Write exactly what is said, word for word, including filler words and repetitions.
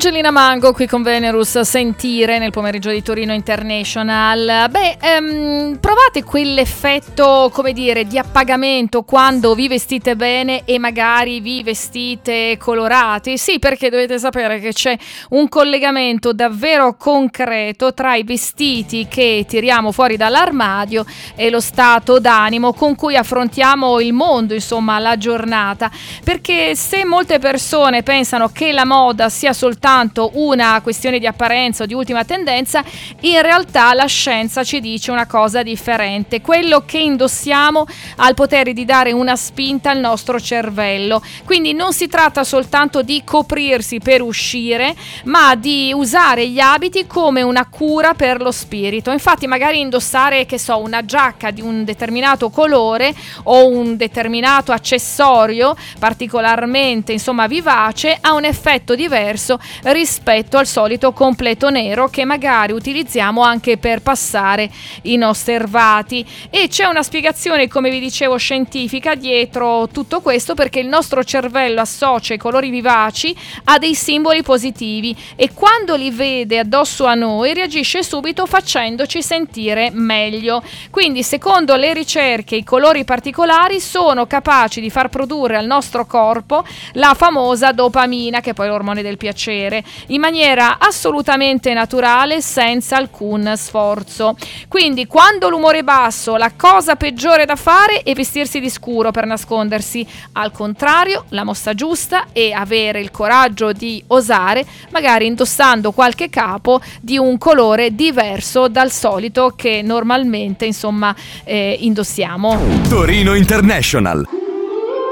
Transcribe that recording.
Angelina Mango qui con Venerus, Sentire nel pomeriggio di Torino International. Beh, ehm, provate quell'effetto, come dire, di appagamento quando vi vestite bene e magari vi vestite colorati? Sì, perché dovete sapere che c'è un collegamento davvero concreto tra i vestiti che tiriamo fuori dall'armadio e lo stato d'animo con cui affrontiamo il mondo, insomma, la giornata. Perché se molte persone pensano che la moda sia soltanto una questione di apparenza o di ultima tendenza, in realtà la scienza ci dice una cosa differente. Quello che indossiamo ha il potere di dare una spinta al nostro cervello, quindi non si tratta soltanto di coprirsi per uscire, ma di usare gli abiti come una cura per lo spirito. Infatti magari indossare, che so, una giacca di un determinato colore o un determinato accessorio particolarmente, insomma, vivace ha un effetto diverso rispetto al solito completo nero che magari utilizziamo anche per passare inosservati. E c'è una spiegazione, come vi dicevo, scientifica dietro tutto questo, perché il nostro cervello associa i colori vivaci a dei simboli positivi e quando li vede addosso a noi reagisce subito facendoci sentire meglio. Quindi, secondo le ricerche, i colori particolari sono capaci di far produrre al nostro corpo la famosa dopamina, che è poi l'ormone del piacere, in maniera assolutamente naturale, senza alcun sforzo. Quindi quando l'umore è basso, la cosa peggiore da fare è vestirsi di scuro per nascondersi. Al contrario, la mossa giusta è avere il coraggio di osare, magari indossando qualche capo di un colore diverso dal solito che normalmente, insomma, eh, indossiamo. Torino International.